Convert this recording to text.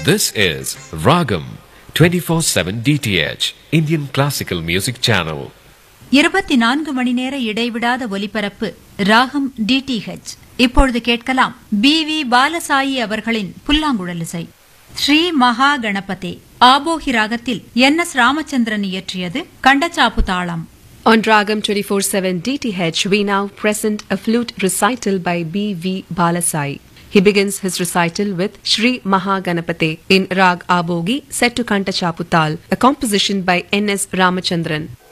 This is Ragam 24/7 DTH Indian Classical Music Channel. 24 மணி நேர இடைவிடாத ஒலிபரப்பு ராகம் DTH. இப்பொழுது கேட்கலாம் B.V. பாலசாயி அவர்களின் புல்லாங்குழல் இசை. ஸ்ரீ மகா கணபதே ஆபோகி ராகத்தில் N.S. ராமச்சந்திரன் இயற்றியது கண்டச்சாப்பு தாளம். On Ragam 24/7 DTH, we now present a flute recital by B.V. Balasai. He begins his recital with Shri Mahaganapate in Rag Abogi set to Kantachaputal, a composition by N.S. Ramachandran.